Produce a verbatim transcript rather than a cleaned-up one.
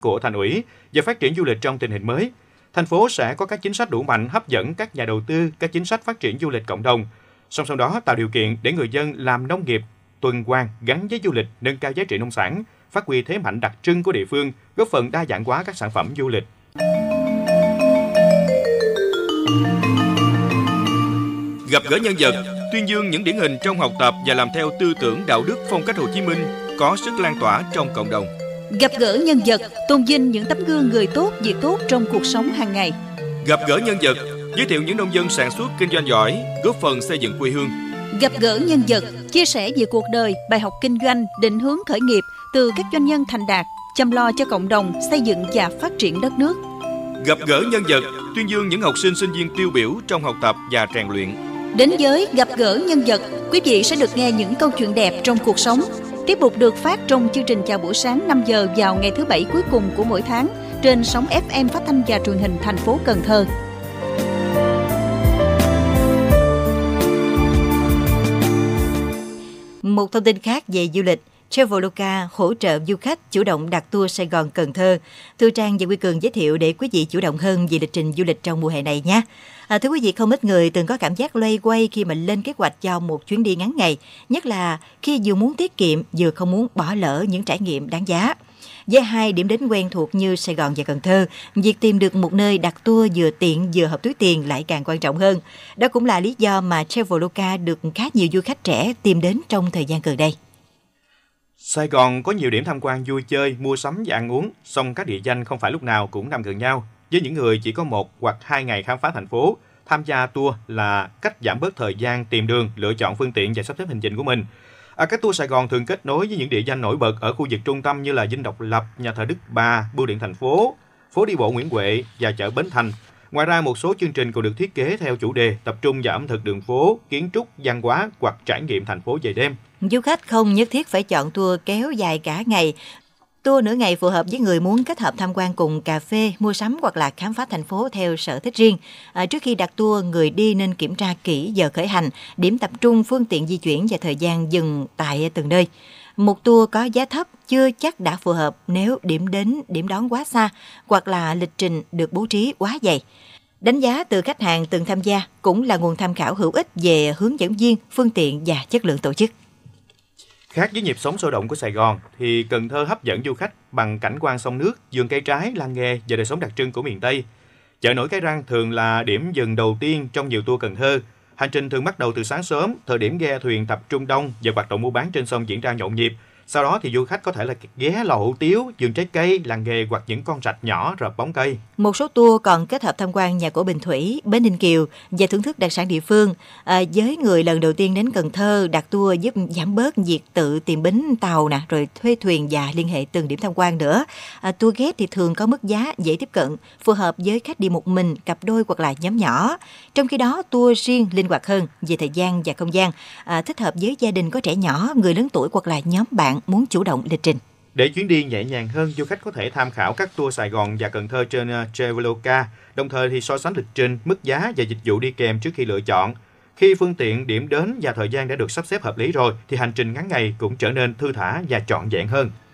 của Thành ủy về phát triển du lịch trong tình hình mới. Thành phố sẽ có các chính sách đủ mạnh hấp dẫn các nhà đầu tư, các chính sách phát triển du lịch cộng đồng. Song song đó tạo điều kiện để người dân làm nông nghiệp tuần hoàn gắn với du lịch, nâng cao giá trị nông sản, phát huy thế mạnh đặc trưng của địa phương, góp phần đa dạng hóa các sản phẩm du lịch. Gặp gỡ nhân vật, tuyên dương những điển hình trong học tập và làm theo tư tưởng đạo đức phong cách Hồ Chí Minh có sức lan tỏa trong cộng đồng. Gặp gỡ nhân vật, tôn vinh những tấm gương người tốt, việc tốt trong cuộc sống hàng ngày. Gặp gỡ nhân vật, giới thiệu những nông dân sản xuất kinh doanh giỏi, góp phần xây dựng quê hương. Gặp gỡ nhân vật, chia sẻ về cuộc đời, bài học kinh doanh, định hướng khởi nghiệp từ các doanh nhân thành đạt, chăm lo cho cộng đồng, xây dựng và phát triển đất nước. Gặp gỡ nhân vật, tuyên dương những học sinh sinh viên tiêu biểu trong học tập và rèn luyện. Đến với Gặp gỡ nhân vật, quý vị sẽ được nghe những câu chuyện đẹp trong cuộc sống. Tiếp tục được phát trong chương trình Chào buổi sáng năm giờ vào ngày thứ Bảy cuối cùng của mỗi tháng trên sóng ép em Phát thanh và Truyền hình thành phố Cần Thơ. Một thông tin khác về du lịch, Traveloka hỗ trợ du khách chủ động đặt tour Sài Gòn Cần Thơ. Thư Trang và Quy Cường giới thiệu để quý vị chủ động hơn về lịch trình du lịch trong mùa hè này nhé. À, thưa quý vị, không ít người từng có cảm giác loay quay khi mà lên kế hoạch cho một chuyến đi ngắn ngày, nhất là khi vừa muốn tiết kiệm vừa không muốn bỏ lỡ những trải nghiệm đáng giá. Với hai điểm đến quen thuộc như Sài Gòn và Cần Thơ, việc tìm được một nơi đặt tour vừa tiện vừa hợp túi tiền lại càng quan trọng hơn. Đó cũng là lý do mà Traveloka được khá nhiều du khách trẻ tìm đến trong thời gian gần đây. Sài Gòn có nhiều điểm tham quan vui chơi, mua sắm và ăn uống, song các địa danh không phải lúc nào cũng nằm gần nhau. Với những người chỉ có một hoặc hai ngày khám phá thành phố, tham gia tour là cách giảm bớt thời gian tìm đường, lựa chọn phương tiện và sắp xếp hành trình của mình. À, các tour Sài Gòn thường kết nối với những địa danh nổi bật ở khu vực trung tâm như là Dinh Độc Lập, Nhà thờ Đức Bà, Bưu điện thành phố, phố đi bộ Nguyễn Huệ và chợ Bến Thành. Ngoài ra, một số chương trình còn được thiết kế theo chủ đề tập trung vào ẩm thực đường phố, kiến trúc, văn hóa hoặc trải nghiệm thành phố về đêm. Du khách không nhất thiết phải chọn tour kéo dài cả ngày. Tour nửa ngày phù hợp với người muốn kết hợp tham quan cùng cà phê, mua sắm hoặc là khám phá thành phố theo sở thích riêng. À, trước khi đặt tour, người đi nên kiểm tra kỹ giờ khởi hành, điểm tập trung, phương tiện di chuyển và thời gian dừng tại từng nơi. Một tour có giá thấp chưa chắc đã phù hợp nếu điểm đến, điểm đón quá xa hoặc là lịch trình được bố trí quá dày. Đánh giá từ khách hàng từng tham gia cũng là nguồn tham khảo hữu ích về hướng dẫn viên, phương tiện và chất lượng tổ chức. Khác với nhịp sống sôi động của Sài Gòn, thì Cần Thơ hấp dẫn du khách bằng cảnh quan sông nước, vườn cây trái, làng nghề và đời sống đặc trưng của miền Tây. Chợ nổi Cái Răng thường là điểm dừng đầu tiên trong nhiều tour Cần Thơ. Hành trình thường bắt đầu từ sáng sớm, thời điểm ghe thuyền tập trung đông và hoạt động mua bán trên sông diễn ra nhộn nhịp. Sau đó thì du khách có thể là ghé lò hủ tiếu, vườn trái cây, làng nghề hoặc những con rạch nhỏ rợp bóng cây. Một số tour còn kết hợp tham quan nhà cổ Bình Thủy, Bến Ninh Kiều và thưởng thức đặc sản địa phương. À, với người lần đầu tiên đến Cần Thơ, đặt tour giúp giảm bớt việc tự tìm bến tàu nè, rồi thuê thuyền và liên hệ từng điểm tham quan nữa. À, tour ghép thì thường có mức giá dễ tiếp cận, phù hợp với khách đi một mình, cặp đôi hoặc là nhóm nhỏ. Trong khi đó, tour riêng linh hoạt hơn về thời gian và không gian, à, thích hợp với gia đình có trẻ nhỏ, người lớn tuổi hoặc là nhóm bạn muốn chủ động lịch trình. Để chuyến đi nhẹ nhàng hơn, du khách có thể tham khảo các tour Sài Gòn và Cần Thơ trên uh, Traveloka, đồng thời thì so sánh lịch trình, mức giá và dịch vụ đi kèm trước khi lựa chọn. Khi phương tiện, điểm đến và thời gian đã được sắp xếp hợp lý rồi, thì hành trình ngắn ngày cũng trở nên thư thả và trọn vẹn hơn.